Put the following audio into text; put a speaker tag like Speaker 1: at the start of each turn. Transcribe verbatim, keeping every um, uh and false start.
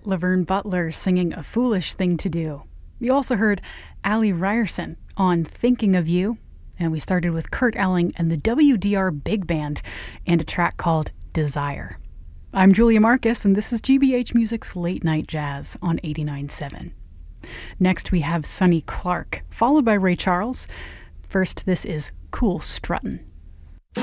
Speaker 1: Laverne Butler singing A Foolish Thing to Do. You also heard Allie Ryerson on Thinking of You, and we started with Kurt Elling and the W D R Big Band and a track called Desire. I'm Julia Marcus, and this is G B H Music's Late Night Jazz on eighty-nine point seven. Next, we have Sonny Clark, followed by Ray Charles. First, this is Cool Struttin'.